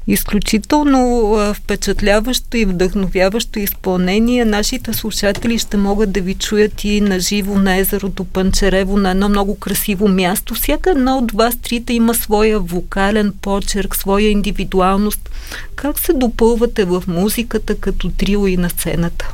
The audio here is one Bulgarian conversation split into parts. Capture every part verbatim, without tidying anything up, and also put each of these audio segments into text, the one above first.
Изключително а, впечатляващо и вдъхновяващо изпълнение. Нашите слушатели ще могат да ви чуят и на живо на езерото Панчарево, на едно много красиво място. Всяка една от вас трите има своя вокален почерк, своя индивидуалност. Как се допълвате в музиката като трио и на сцената?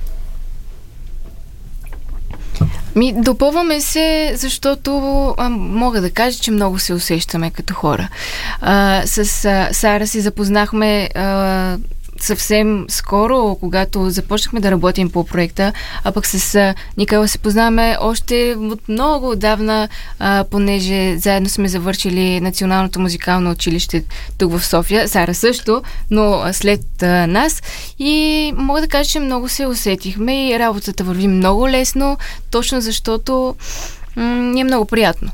Ми, допълваме се, защото а, мога да кажа, че много се усещаме като хора. А, с а, Сара си запознахме а, съвсем скоро, когато започнахме да работим по проекта, а пък с а, Никола се познаваме още от много отдавна, а, понеже заедно сме завършили Националното музикално училище тук в София. Сара също, но след а, нас. И мога да кажа, че много се усетихме и работата върви много лесно, точно защото м- ни е много приятно.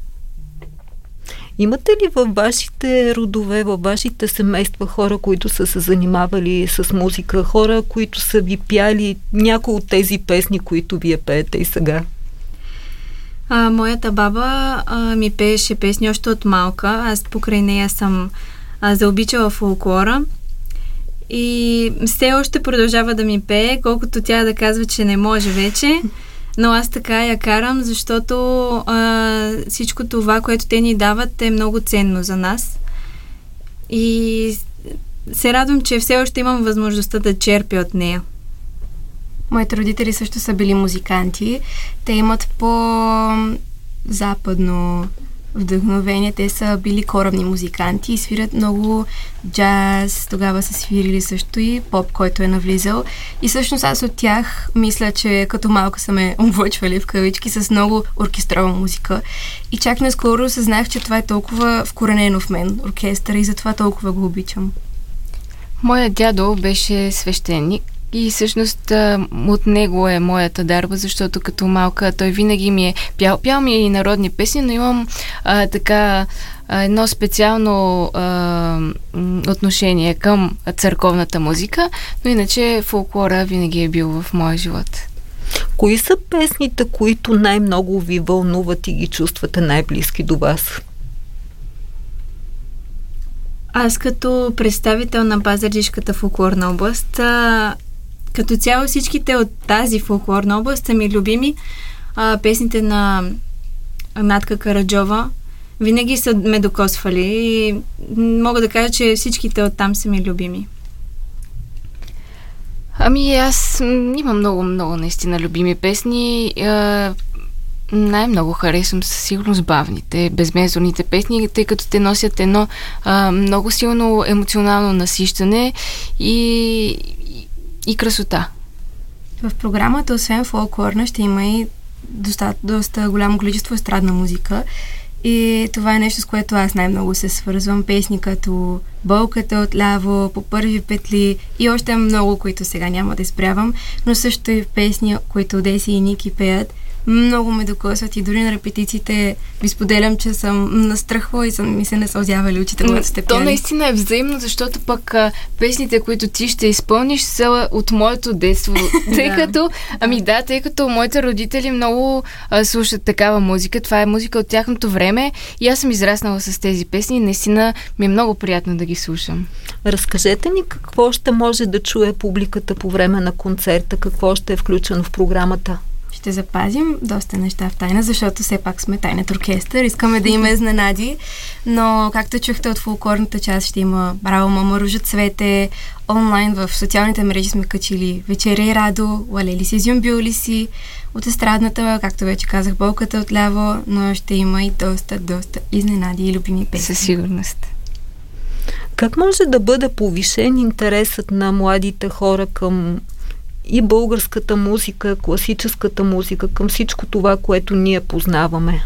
Имате ли във вашите родове, във вашите семейства хора, които са се занимавали с музика, хора, които са ви пяли някои от тези песни, които вие пеете и сега? А, моята баба а, ми пееше песни още от малка. Аз покрай нея съм а, заобичала фолклора и все още продължава да ми пее, колкото тя да казва, че не може вече. Но аз така я карам, защото а, всичко това, което те ни дават, е много ценно за нас. И се радвам, че все още имам възможността да черпя от нея. Моите родители също са били музиканти. Те имат по-западно вдъхновение. Те са били корабни музиканти и свирят много джаз. Тогава са свирили също и поп, който е навлизал. И всъщност аз от тях мисля, че като малко са ме облъчвали в кавички с много оркестрована музика. И чак наскоро съзнах, че това е толкова вкоренено в мен, оркестър, и затова толкова го обичам. Моят дядо беше свещеник и всъщност от него е моята дарба, защото като малка той винаги ми е пял. Пял ми е и народни песни, но имам а, така а, едно специално а, отношение към църковната музика, но иначе фолклора винаги е бил в моя живот. Кои са песните, които най-много ви вълнуват и ги чувствате най-близки до вас? Аз като представител на Пазарджишката фолклорна област, а, като цяло всичките от тази фолклорна област са ми любими. А, песните на Натка Караджова винаги са ме докосвали и мога да кажа, че всичките оттам са ми любими. Ами аз имам много-много наистина любими песни. А, най-много харесвам със сигурност бавните, безмезорните песни, тъй като те носят едно а, много силно емоционално насищане и, и, и красота. В програмата, освен фолклорна, ще има и доста, доста голямо количество естрадна музика. И това е нещо, с което аз най-много се свързвам. Песни като Болката отляво, По първи петли и още много, които сега няма да избрявам, но също и песни, които Деси и Ники пеят. Много ме докосват и дори на репетициите ви споделям, че съм настръхвала и съм ми се насълзявали очите, когато сте пяли. То наистина е взаимно, защото пък а, песните, които ти ще изпълниш, са от моето детство. Тъй да. като, ами да, тъй като моите родители много а, слушат такава музика, това е музика от тяхното време и аз съм израснала с тези песни и наистина ми е много приятно да ги слушам. Разкажете ни какво ще може да чуе публиката по време на концерта, какво ще е включено в програмата. Ще запазим доста неща в тайна, защото все пак сме тайнат оркестър. Искаме да има изненади, но както чухте от фолклорната част, ще има Браво, мама, ружа цвете. Онлайн в социалните мрежи сме качили Вечеря и Радо, Лалели си, зюмбил ли си. От естрадната, както вече казах, Болката отляво, но ще има и доста, доста изненади и любими песни. Със сигурност. Как може да бъде повишен интересът на младите хора към и българската музика, класическата музика, към всичко това, което ние познаваме?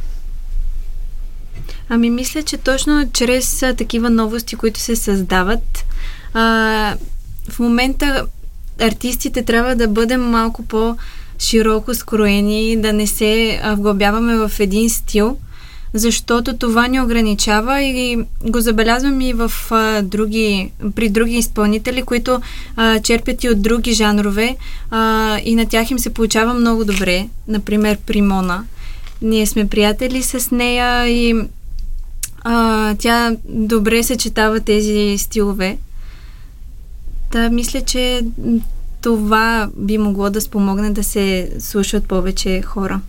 Ами мисля, че точно чрез а, такива новости, които се създават, а, в момента артистите трябва да бъдем малко по-широко скроени, да не се а, вглъбяваме в един стил, защото това ни ограничава и го забелязвам и в а, други, при други изпълнители, които а, черпят и от други жанрове а, и на тях им се получава много добре. Например, при Мона. Ние сме приятели с нея и а, тя добре съчетава тези стилове. Та мисля, че това би могло да спомогне да се слушат повече хора.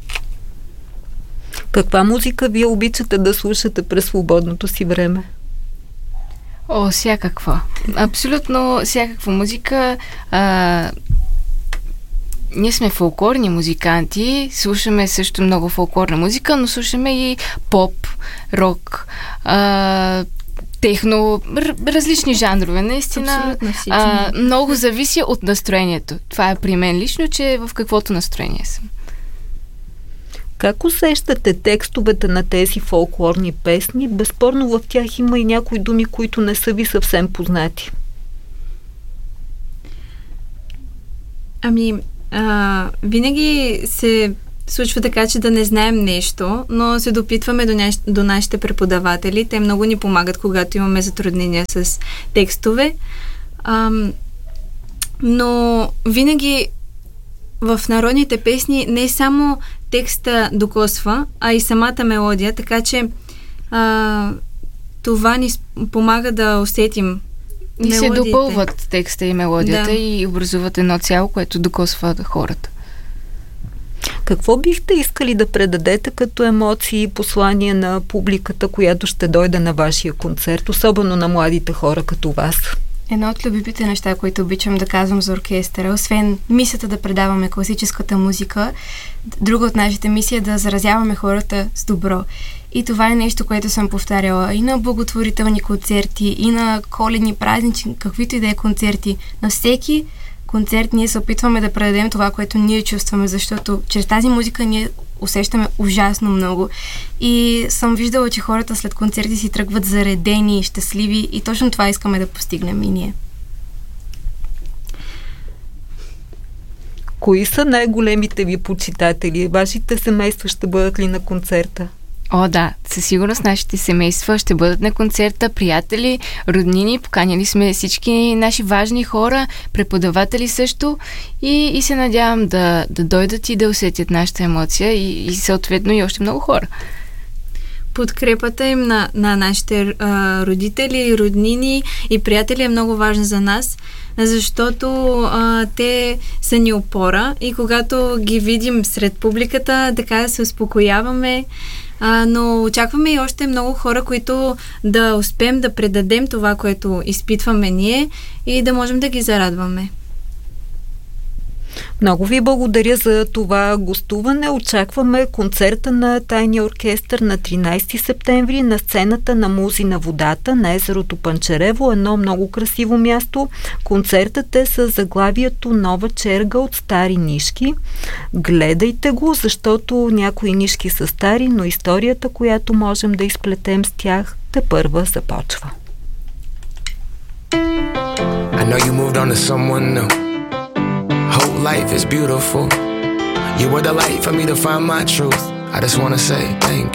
Каква музика вие обичате да слушате през свободното си време? О, всякаква. Абсолютно всякаква музика. А, ние сме фолклорни музиканти, слушаме също много фолклорна музика, но слушаме и поп, рок, а, техно, различни жанрове. Наистина, а, много зависи от настроението. Това е при мен лично, че в каквото настроение съм. Как усещате текстовете на тези фолклорни песни? Безспорно в тях има и някои думи, които не са ви съвсем познати. Ами, а, винаги се случва така, че да не знаем нещо, но се допитваме до, няш... до нашите преподаватели. Те много ни помагат, когато имаме затруднения с текстове. А, но винаги в народните песни не само текста докосва, а и самата мелодия, така че а, това ни помага да усетим и мелодиите. се допълват текста и мелодията, да, и образуват едно цяло, което докосва хората. Какво бихте искали да предадете като емоции и послания на публиката, която ще дойде на вашия концерт, особено на младите хора като вас? Едно от любимите неща, които обичам да казвам за оркестъра, освен мисията да предаваме класическата музика, друга от нашите мисии е да заразяваме хората с добро. И това е нещо, което съм повтаряла и на благотворителни концерти, и на коледни празнични, каквито и да е концерти. На всеки концерт ние се опитваме да предадем това, което ние чувстваме, защото чрез тази музика ние усещаме ужасно много. И съм виждала, че хората след концерти си тръгват заредени, щастливи и точно това искаме да постигнем и ние. Кои са най-големите ви почитатели? Вашите семейства ще бъдат ли на концерта? О, да, със сигурност нашите семейства ще бъдат на концерта, приятели, роднини, поканили сме всички наши важни хора, преподаватели също и, и се надявам да, да дойдат и да усетят нашата емоция и, и съответно и още много хора. Подкрепата им на, на нашите а, родители, роднини и приятели е много важна за нас, защото а, те са ни опора и когато ги видим сред публиката, така се успокояваме. А, но очакваме и още много хора, които да успеем да предадем това, което изпитваме ние и да можем да ги зарадваме. Много ви благодаря за това гостуване. Очакваме концерта на Тайния оркестър на тринайсети септември на сцената на Музи на водата на езерото Панчарево. Едно много красиво място. Концертът е с заглавието Нова черга от стари нишки. Гледайте го, защото някои нишки са стари, но историята, която можем да изплетем с тях, тепърва започва. I know you moved on to someone new. Whole life is beautiful. You were the light for me to find my truth. I just wanna say thank